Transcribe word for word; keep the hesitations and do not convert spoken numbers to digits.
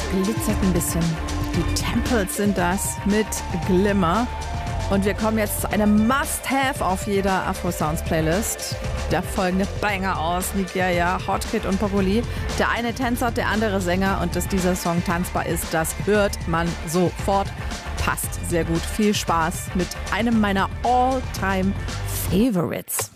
glitzert ein bisschen. Die Temples sind das mit Glimmer. Und wir kommen jetzt zu einem Must-Have auf jeder Afro-Sounds-Playlist. Der folgende Banger aus Nigeria, Hotkid und Populi. Der eine Tänzer, der andere Sänger. Und dass dieser Song tanzbar ist, das hört man sofort. Passt sehr gut. Viel Spaß mit einem meiner All-Time-Favorites.